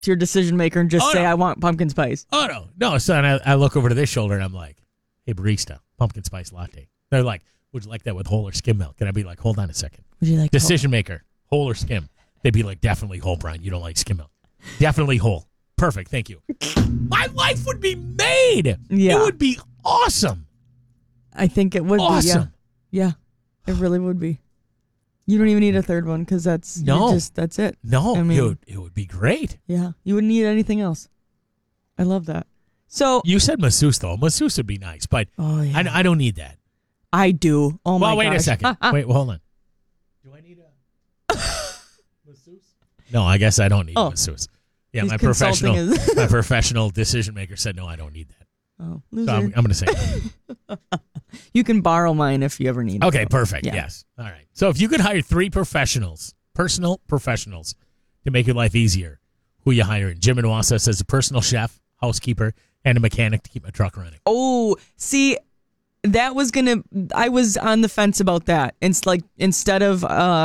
your decision maker and just say, I want pumpkin spice. Oh, no. So I look over to this shoulder and I'm like, hey, barista, pumpkin spice latte. They're like, would you like that with whole or skim milk? And I'd be like, hold on a second. Would you like decision maker, whole or skim? They'd be like, definitely whole, Brian. You don't like skim milk. Definitely whole. Perfect. Thank you. My life would be made. Yeah. It would be awesome. I think it would awesome. be. Yeah. It really would be. You don't even need a third one because that's it. No, I mean, it would be great. Yeah. You wouldn't need anything else. I love that. So you said masseuse, though. Masseuse would be nice, but I don't need that. I do. Oh, my gosh. Well, wait a second. Wait, hold on. Do I need a masseuse? No, I guess I don't need a masseuse. Yeah, my professional decision maker said, no, I don't need that. Oh, loser. So I'm going to say no. You can borrow mine if you ever need it. Okay, perfect. Yeah. Yes. All right. So if you could hire 3 professionals, personal professionals, to make your life easier, who you hiring? Jim and Wassa says a personal chef, housekeeper, and a mechanic to keep my truck running. Oh, see, I was on the fence about that. It's like instead of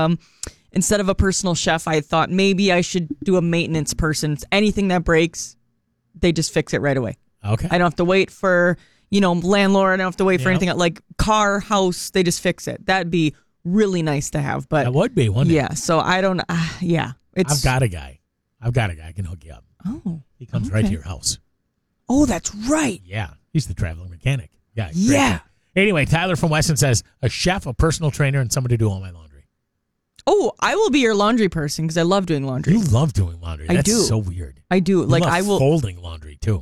a personal chef, I thought maybe I should do a maintenance person. Anything that breaks, they just fix it right away. Okay. I don't have to wait for, landlord. I don't have to wait for anything like car, house. They just fix it. That'd be really nice to have. But that would be, wouldn't it? Yeah. So I don't. I've got a guy. I can hook you up. Oh. He comes right to your house. Oh, that's right. Yeah. He's the traveling mechanic. Yeah. Yeah. Anyway, Tyler from Weston says a chef, a personal trainer, and somebody to do all my laundry. Oh, I will be your laundry person because I love doing laundry. You love doing laundry. That's so weird. I do. I will folding laundry too.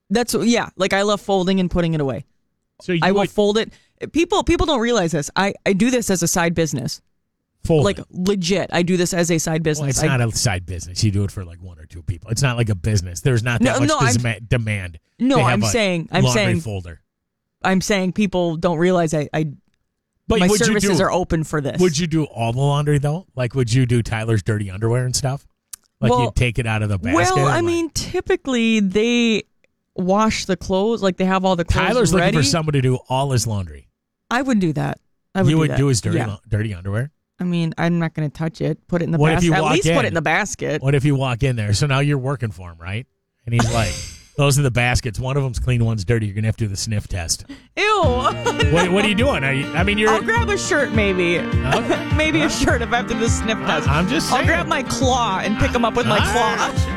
I love folding and putting it away. So I will fold it. People don't realize this. I do this as a side business. Folding. Like legit, I do this as a side business. Well, it's not a side business. You do it for like 1 or 2 people. It's not like a business. There's not that much demand. No, I'm saying folder. I'm saying people don't realize my services are open for this. Would you do all the laundry though? Like, would you do Tyler's dirty underwear and stuff? Like, you'd take it out of the basket? Well, I mean, typically they wash the clothes. Like, they have all the clothes Tyler's ready. looking for somebody to do all his laundry. I would do that. You would do his dirty underwear? I mean, I'm not going to touch it. Put it in the basket. At least put it in the basket. What if you walk in there? So now you're working for him, right? And he's like, those are the baskets. One of them's clean, one's dirty. You're going to have to do the sniff test. Ew. What are you doing? I'll grab a shirt maybe. Okay. Maybe a shirt if I have to do the sniff test. I'm just saying. I'll grab my claw and pick them up with my claw.